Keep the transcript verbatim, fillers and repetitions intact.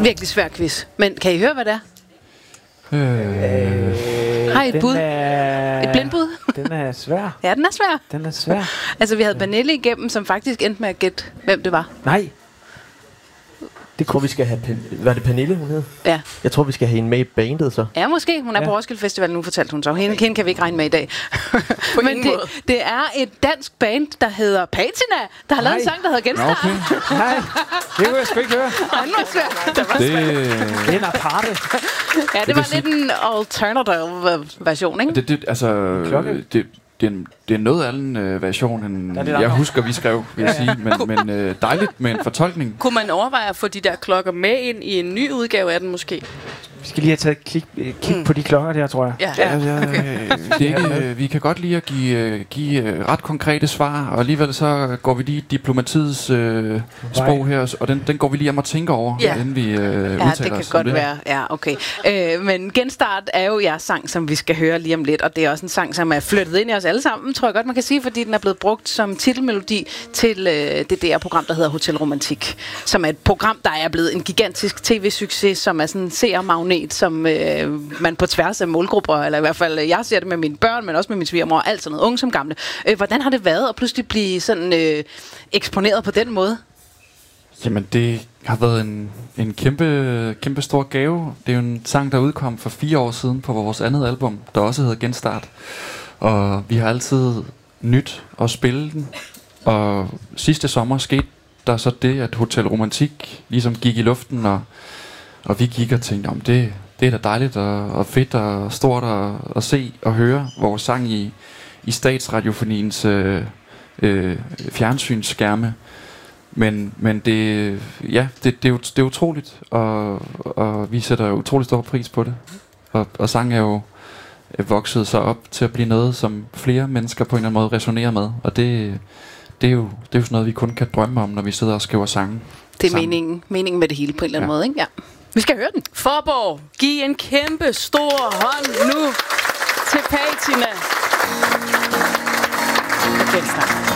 Virkelig svær quiz. Men kan I høre, hvad det er? Øh, Har I et bud? Er, et blindbud? Den er svær. Ja, den er svær. Den er svær. Altså, vi havde Pernille igennem, som faktisk endte med at gætte, hvem det var. Nej. Det tror vi skal have... Pen- var det Pernille, hun hed? Ja. Jeg tror, vi skal have hende med i bandet, så. Ja, måske. Hun er ja. på Roskilde Festival nu, fortalte hun så. Hende, hende kan vi ikke regne med i dag. Men det, det er et dansk band, der hedder Patina, der har lavet en sang, der hedder Genstart. Okay. Nej, det kunne jeg sgu ikke høre. Nej, den var svær. Det var det... Det er en aparte. Ja, det, det var lidt en alternative version, ikke? Det, det, altså... Klokke? Det, det, er en, det er en noget anden øh, version, end ja, jeg husker, vi skrev, vil jeg sige. Men, men øh, dejligt med en fortolkning. Kunne man overveje at få de der klokker med ind i en ny udgave af den måske? Vi skal lige have taget et kig, kig mm. på de klokker der, tror jeg. Ja, ja, ja okay. det er ikke, øh, vi kan godt lide at give, give øh, ret konkrete svar, og alligevel så går vi lige diplomatiets øh, sprog her, og den, den går vi lige om at tænke over, ja. inden vi øh, udtaler ja, os. det kan godt det være. Ja, okay. Øh, men Genstart er jo jeres sang, som vi skal høre lige om lidt, og det er også en sang, som er flyttet ind i os alle sammen, tror jeg godt, man kan sige, fordi den er blevet brugt som titelmelodi til øh, det der program, der hedder Hotel Romantik, som er et program, der er blevet en gigantisk tv-succes, som er sådan en seermagnet, som øh, man på tværs af målgrupper, eller i hvert fald jeg ser det med mine børn, men også med min svigermor, alt sådan noget, unge som gamle. Øh, hvordan har det været at pludselig blive sådan øh, eksponeret på den måde? Jamen, det har været en, en kæmpe, kæmpe stor gave. Det er jo en sang, der udkom for fire år siden på vores andet album, der også hedder Genstart. Og vi har altid nyt at spille den. Og sidste sommer skete der så det, at Hotel Romantik ligesom gik i luften, og, og vi gik og tænkte, om det, det er da dejligt og, og fedt og stort at, at se og høre vores sang i, i Statsradiofoniens øh, øh, fjernsynsskærme. Men, men det, ja, det, det, er, det er utroligt, og, og vi sætter utrolig stor pris på det. Og, og sang er jo vokset sig op til at blive noget, som flere mennesker på en eller anden måde resonerer med. Og det, det, er jo, det er jo sådan noget, vi kun kan drømme om, når vi sidder og skriver sange. Det er meningen, meningen med det hele på en eller anden ja. måde, ikke? Ja. Vi skal høre den. Forborg, giv en kæmpe stor hånd nu til Patina. Og Genstart.